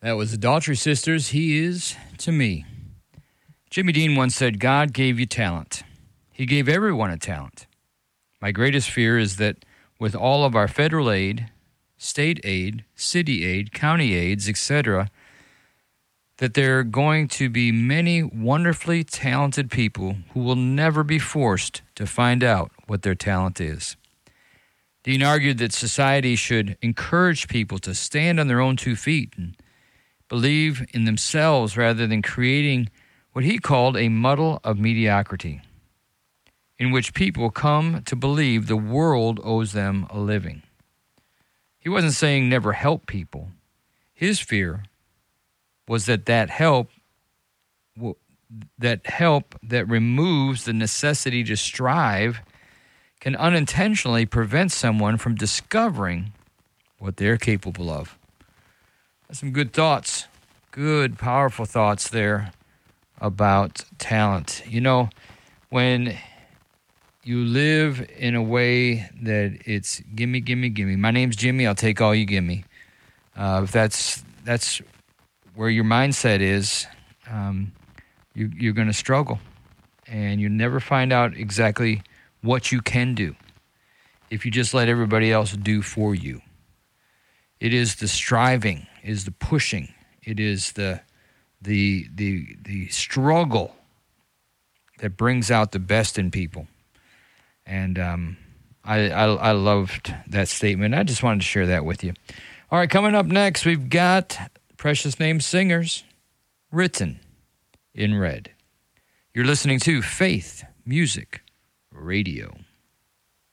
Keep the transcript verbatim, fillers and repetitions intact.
That was the Daughtry Sisters, He Is to Me. Jimmy Dean once said, God gave you talent. He gave everyone a talent. My greatest fear is that with all of our federal aid, state aid, city aid, county aids, et cetera, that there are going to be many wonderfully talented people who will never be forced to find out what their talent is. Dean argued that society should encourage people to stand on their own two feet and believe in themselves rather than creating what he called a muddle of mediocrity, in which people come to believe the world owes them a living. He wasn't saying never help people. His fear was that that help, that help that removes the necessity to strive can unintentionally prevent someone from discovering what they're capable of. That's some good thoughts, good, powerful thoughts there about talent. You know, when you live in a way that it's gimme, gimme, gimme. My name's Jimmy, I'll take all you gimme. Uh, if that's that's where your mindset is, um, you, you're going to struggle. And you never find out exactly what you can do if you just let everybody else do for you. It is the striving, it is the pushing, it is the the the the struggle that brings out the best in people. And um, I, I I loved that statement. I just wanted to share that with you. All right, coming up next, we've got Precious Name Singers, Written in Red. You're listening to Faith Music Radio.